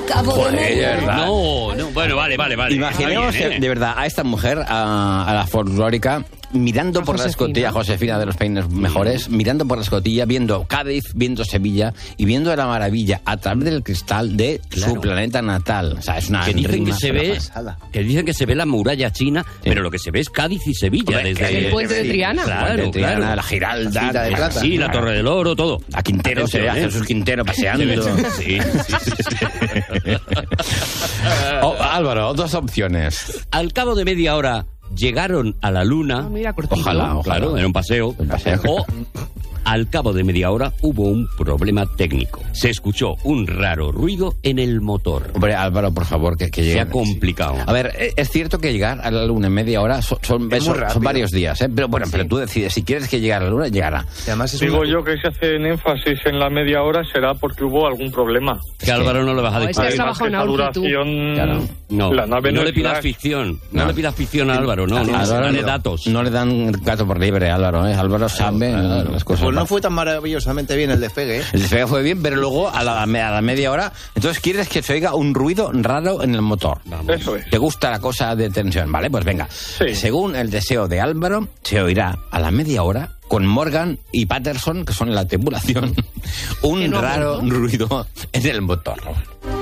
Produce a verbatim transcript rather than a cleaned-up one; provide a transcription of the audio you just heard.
cabo de Joder, media de verdad. No, no, bueno, vale, vale, vale. Imaginemos, Está bien, ¿eh? de verdad, a esta mujer, a, a la folclórica, mirando A por la Josefina. escotilla, Josefina de los peines mejores, mirando por la escotilla, viendo Cádiz, viendo Sevilla y viendo la maravilla a través del cristal de Claro. su planeta natal. O sea, es una Que dicen que rima se pero ve, pasada. que dicen que se ve la muralla china, pero lo que se ve es Cádiz y Sevilla. Hombre, desde que El puente de Triana. Claro, Puente de Triana, claro. la Giralda, La Cita de Plata. Sí, la Torre del Oro, todo. a Quintero, se ve a Atención, ¿eh? Jesús Quintero paseando. Sí, sí, sí, sí. Oh, Álvaro, dos opciones. Al cabo de media hora llegaron a la luna. Ah, mira, cortito. Ojalá, ojalá. Claro, era un paseo. Un paseo. O al cabo de media hora hubo un problema técnico. Se escuchó un raro ruido en el motor. Hombre, Álvaro, por favor, que, que Se llegue. ha complicado. A ver, eh, es cierto que llegar a la luna en media hora son, son, Es muy son- son rápido. varios días, ¿eh? Pero bueno, Sí. pero tú decides, si quieres que llegue a la luna, llegará. Y además es Digo una- yo que si hacen énfasis en la media hora será porque hubo algún problema. Que a Álvaro no le vas a No, discutir. es que has Además, trabajado en esa Aurki, tú. duración... Claro. No, La nave no no le es pidas flash. ficción. No, No. le pidas ficción a Álvaro, no, no. Álvaro Dale no- datos. No le dan gato por libre, Álvaro, ¿eh? Álvaro sabe claro. las cosas. Pues no fue tan maravillosamente bien el despegue, ¿eh? El despegue fue bien, pero luego a la, a la media hora, entonces quieres que se oiga un ruido raro en el motor. Vamos. Eso es. ¿Te gusta la cosa de tensión? Vale, pues venga. Sí. Según el deseo de Álvaro, se oirá a la media hora con Morgan y Patterson, que son la tripulación, un Que no raro aguanto. ruido en el motor.